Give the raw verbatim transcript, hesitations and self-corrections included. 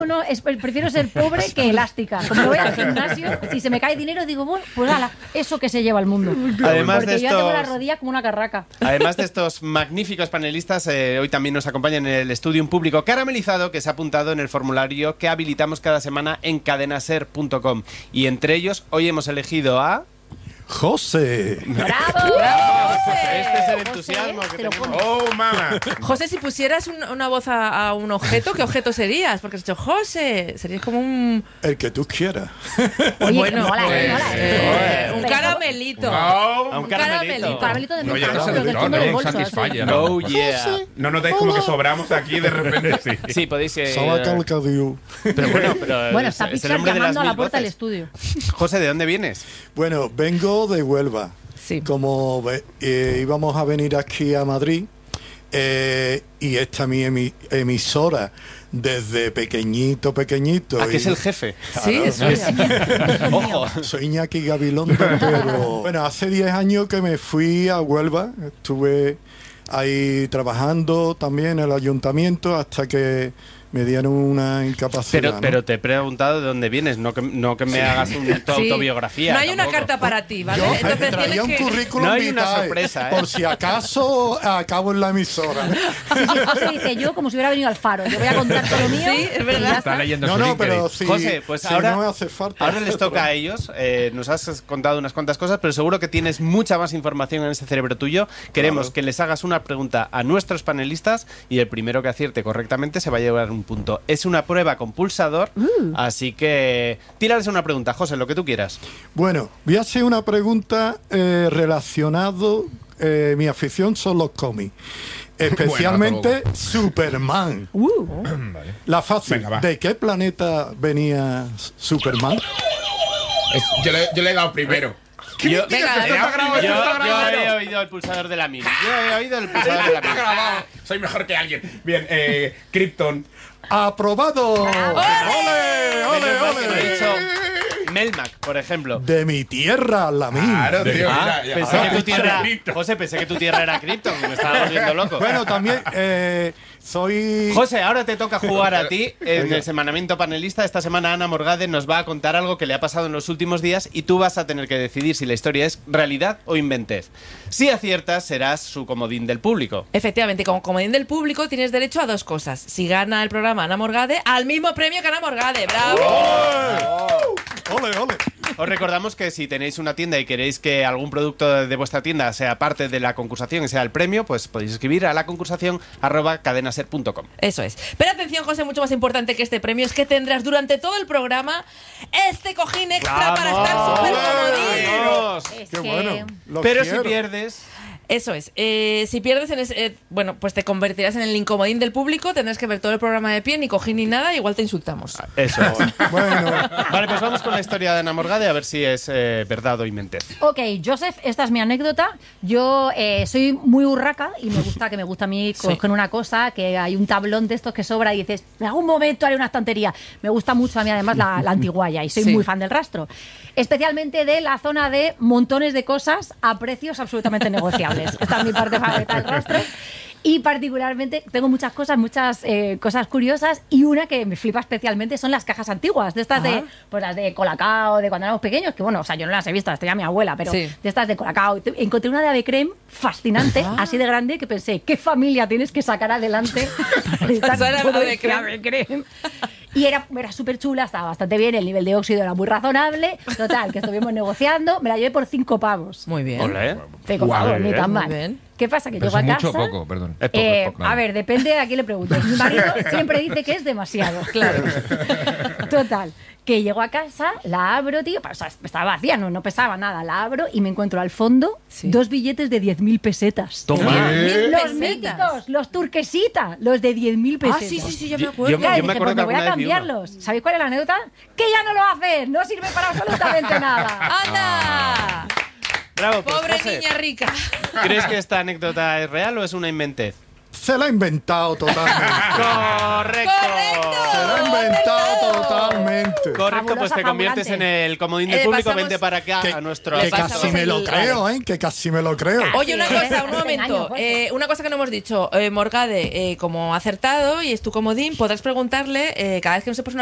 No, es, prefiero ser pobre que elástica. Como voy al gimnasio, si se me cae dinero, digo, bueno, pues ala, eso que se lleva el mundo. Además Porque de yo estos... tengo la rodilla como una carraca. Además de estos magníficos panelistas, eh, hoy también nos acompañan en el estudio un público caramelizado que se ha apuntado en el formulario que habilitamos cada semana en cadenaser punto com. Y entre ellos, hoy hemos elegido a... José. ¡Bravo! ¡Bravo! José! Este es el entusiasmo José, que te lo tenemos. pones. ¡Oh, mamá! José, si pusieras un- una voz a, a un objeto, ¿qué objeto serías? Porque has dicho José, serías como un... El que tú quieras. Oye, Bueno, que mola, pues, que mola. eh, un Pero- caramelito. A un Un caramelito. Un caramelito de No, menta, ya no, los del no, fondo no, del un bolso. Satisfyer, así. ¿no? Oh, yeah. No notáis como que sobramos aquí de repente. Sí. Sí, podéis... eh, Saba Calcadiu. pero bueno, pero Bueno, es, está es el Pixar hombre de las llamando a la mil puerta del voces. estudio. José, ¿de dónde vienes? Bueno, vengo de Huelva. Sí. Como ve- eh, íbamos a venir aquí a Madrid, eh, y esta es mi emi- emisora desde pequeñito, pequeñito. Aquí y- es el jefe. Sí, es suya. Ojo. Soy Iñaki Gabilondo, pero bueno, hace diez años que me fui a Huelva, estuve ahí trabajando también en el ayuntamiento hasta que me dieron una incapacidad. Pero, ¿no? pero te he preguntado de dónde vienes, no que, no que me hagas un, tu Sí. autobiografía. No hay una tampoco. carta para ti, ¿vale? Yo Entonces traía tienes un que... currículum No hay una vitae, sorpresa, ¿eh? por si acaso acabo en la emisora. Sí, sí, José dice yo como si hubiera venido al faro. Yo voy a contar todo lo mío. Sí, es y verdad. ya Está está. leyendo No, su no, LinkedIn. pero si, José, pues si ahora- no me hace falta. Ahora les toca a ellos. Eh, nos has contado unas cuantas cosas, pero seguro que tienes mucha más información en ese cerebro tuyo. Queremos Claro. que les hagas una pregunta a nuestros panelistas y el primero que acierte correctamente se va a llevar un punto. Es una prueba con pulsador, así que tírales una pregunta, José, lo que tú quieras. Bueno, voy a hacer una pregunta eh, relacionado. Eh, mi afición son los cómics, especialmente Superman. Vale. La fácil. Venga, va. ¿De qué planeta venía Superman? Es- yo, le, yo le he dado primero. Yo, Venga, Esto está grabado, yo- esto está yo grabado. he oído el pulsador de la mil. Yo he oído el pulsador de la Está mil. grabado. Soy mejor que alguien. Bien, eh, Krypton. ¡Aprobado! ¡Ole, ole, Menos mal que no he ole! dicho Melmac, por ejemplo. De mi tierra, la mía. Claro, tío. Ah, mira, ya. pensé Ah, que tu tierra, Krypton. José, pensé que tu tierra era Krypton, me estaba volviendo loco. Bueno, también eh, soy... José, ahora te toca jugar a ti en el semanamiento panelista. Esta semana Ana Morgade nos va a contar algo que le ha pasado en los últimos días y tú vas a tener que decidir si la historia es realidad o inventez. Si aciertas, serás su comodín del público. Efectivamente, como comodín del público tienes derecho a dos cosas. Si gana el programa Ana Morgade, al mismo premio que Ana Morgade. ¡Bravo! ¡Ole, ole! Os recordamos que si tenéis una tienda y queréis que algún producto de vuestra tienda sea parte de la concursación y sea el premio, pues podéis escribir a la concursación arroba cadenaser punto com. Eso es. Pero atención, José, mucho más importante que este premio es que tendrás durante todo el programa este cojín extra para estar súper comodín. ¡Vamos! Es ¡Qué que- bueno! Lo Pero si quiero. pierdes... Eso es. Eh, si pierdes, en ese, eh, bueno, pues te convertirás en el incomodín del público, tendrás que ver todo el programa de pie, ni cojín ni nada, igual te insultamos. Eso es. Bueno, Vale, pues vamos con la historia de Ana Morgade a ver si es eh, verdad o inventez. Ok, Joseph, esta es mi anécdota. Yo eh, soy muy urraca y me gusta que me gusta a mí Sí. coger una cosa, que hay un tablón de estos que sobra y dices, en algún momento haré una estantería. Me gusta mucho a mí además la, la antiguaya y soy Sí. muy fan del rastro. Especialmente de la zona de montones de cosas a precios absolutamente negociables. Esta es mi parte favorita del rastro. Y particularmente tengo muchas cosas, muchas eh, cosas curiosas y una que me flipa especialmente son las cajas antiguas, de estas Ajá. de, pues las de Colacao, de cuando éramos pequeños, que bueno, o sea, yo no las he visto, las tenía mi abuela, pero Sí. de estas de Colacao. Te- Encontré una de Ave Creme fascinante, Ah. así de grande, que pensé, ¿qué familia tienes que sacar adelante para estar Pasar a todo Ave este Creme? Ave Creme? Y era, era súper chula, estaba bastante bien, el nivel de óxido era muy razonable. Total, que estuvimos negociando, me la llevé por cinco pavos. Muy bien. Olé. Cinco Guau, pavos, ni bien. tan Muy mal. bien. ¿Qué pasa? Que ¿Pero llego a es casa... mucho o poco? Perdón. Es poco, Eh, es poco, claro. A ver, depende a quién le preguntes. Mi marido siempre dice que es demasiado. Claro. Total, que llego a casa, la abro, tío, o sea, estaba vacía, no, no pesaba nada, la abro y me encuentro al fondo Sí. dos billetes de diez mil pesetas. Toma. ¿Mil Los pesetas? míticos, los turquesita, los de diez mil Ah, pesetas. sí, sí, sí, yo me Yo- acuerdo. yo me- Claro, yo dije, acuerdo pues me que voy a alguna vez vi uno. cambiarlos. ¿Sabéis cuál es la anécdota? Que ya no lo haces, no sirve para absolutamente nada. ¡Anda! Bravo, pues, Pobre José, niña rica. ¿crees que esta anécdota es real o es una inventez? se la ha inventado totalmente. ¡Correcto! ¡Correcto! Se la ha inventado totalmente. Exactamente. Correcto, Fabulosa, pues te conviertes en fabulante. el comodín Eh, del público. pasamos- Vente para acá Que, a nuestro. que Le casi pasamos me lo el- creo, ¿eh? Que casi me lo creo. Oye, una Sí, cosa, ¿eh? un Te momento. engaño, Jorge. Eh, una cosa que no hemos dicho. Eh, Morgade, eh, como ha acertado y es tu comodín, podrás preguntarle eh, cada vez que no sepas una